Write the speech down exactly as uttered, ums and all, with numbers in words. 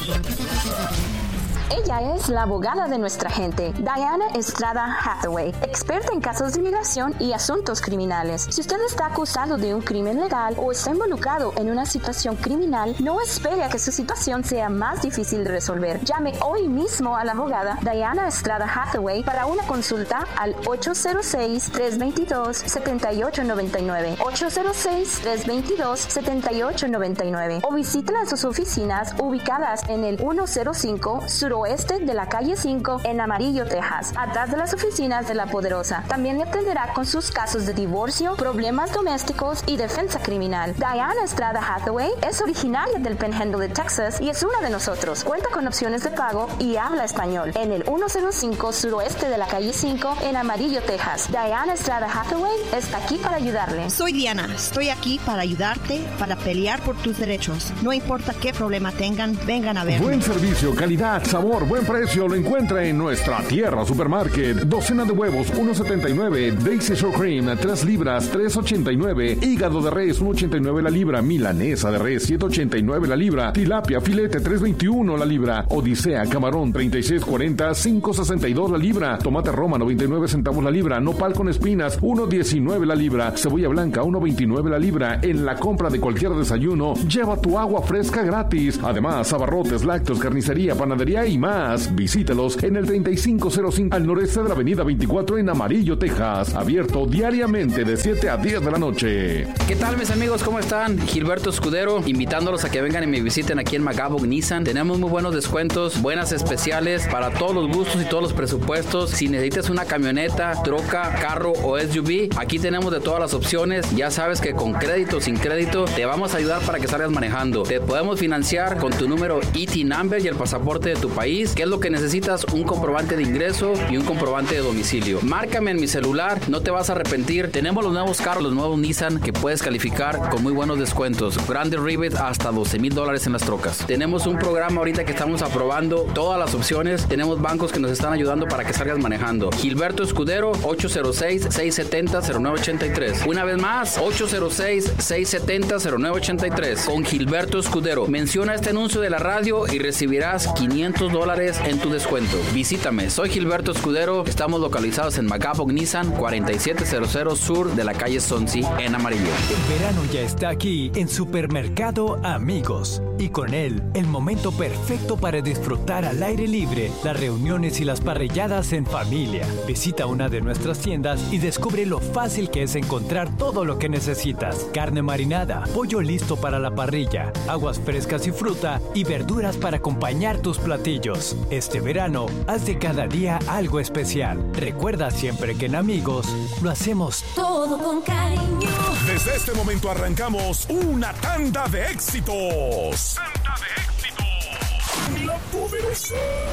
Ella es la abogada de nuestra gente, Diana Estrada Hathaway, experta en casos de inmigración y asuntos criminales. Si usted está acusado de un crimen legal o está involucrado en una situación criminal, no espere a que su situación sea más difícil de resolver. Llame hoy mismo a la abogada Diana Estrada Hathaway para una consulta al ocho cero seis, tres dos dos, siete ocho nueve nueve, ocho cero seis, tres dos dos, siete ocho nueve nueve o visítela en sus oficinas ubicadas en el ciento cinco suroeste de la calle cinco en Amarillo, Texas, atrás de las oficinas de La Poderosa. También le atenderá con sus casos de divorcio, problemas domésticos y defensa criminal. Diana Estrada Hathaway es originaria del Panhandle de Texas y es una de nosotros. Cuenta con opciones de pago y habla español en el ciento cinco suroeste de la calle cinco en Amarillo, Texas. Diana Estrada Hathaway está aquí para ayudarle. Soy Diana, estoy aquí para ayudarte, para pelear por tus derechos. No importa qué problema tengan, vengan a verme. Buen servicio, calidad, sabor, buen precio lo encuentra en nuestra tierra supermarket. Docena de huevos, uno setenta y nueve. Daisy Shore Cream, tres libras, tres ochenta y nueve. Hígado de res, uno ochenta y nueve la libra. Milanesa de res, siete ochenta y nueve la libra. Tilapia, filete, tres veintiuno la libra. Odisea, camarón, treinta y seis cuarenta, cinco sesenta y dos la libra. Tomate Roma, noventa y nueve centavos la libra. Nopal con espinas, uno diecinueve la libra. Cebolla blanca, uno veintinueve la libra. En la compra de cualquier desayuno, lleva tu agua fresca gratis. Además, abarrotes, lácteos, carnicería, panadería y más. Visítelos en el treinta y cinco cero cinco al noreste de la avenida veinticuatro en Amarillo, Texas. Abierto diariamente de siete a diez de la noche. ¿Qué tal, mis amigos? ¿Cómo están? Gilberto Escudero, invitándolos a que vengan y me visiten aquí en Magavoc Nissan. Tenemos muy buenos descuentos, buenas especiales para todos los gustos y todos los presupuestos. Si necesitas una camioneta, troca, carro o S U V, aquí tenemos de todas las opciones. Ya sabes que con crédito o sin crédito te vamos a ayudar para que salgas manejando. Te podemos financiar con tu número E T number y el pasaporte de tu país. ¿Qué es lo que necesitas? Un comprobante de ingreso y un comprobante de domicilio. Márcame en mi celular, no te vas a arrepentir. Tenemos los nuevos carros, los nuevos Nissan que puedes calificar con muy buenos descuentos. Grande rebate hasta doce mil dólares en las trocas. Tenemos un programa ahorita que estamos aprobando todas las opciones. Tenemos bancos que nos están ayudando para que salgas manejando. Gilberto Escudero, ocho cero seis, seis siete cero, cero nueve ocho tres. Una vez más, ocho cero seis, seis siete cero, cero nueve ocho tres. Con Gilberto Escudero. Menciona este anuncio de la radio y recibirás quinientos dólares en tu descuento. Visítame, soy Gilberto Escudero. Estamos localizados en Magavoc Nissan, cuarenta y siete cero cero sur de la calle Sonsi en Amarillo. El verano ya está aquí en Supermercado Amigos. Y con él, el momento perfecto para disfrutar al aire libre, las reuniones y las parrilladas en familia. Visita una de nuestras tiendas y descubre lo fácil que es encontrar todo lo que necesitas. Carne marinada, pollo listo para la parrilla, aguas frescas y fruta y verduras para acompañar tus platillos. Este verano, haz de cada día algo especial. Recuerda siempre que en Amigos lo hacemos todo con cariño. Desde este momento arrancamos una tanda de éxitos. ¡Tanda de éxitos! La Poderosa.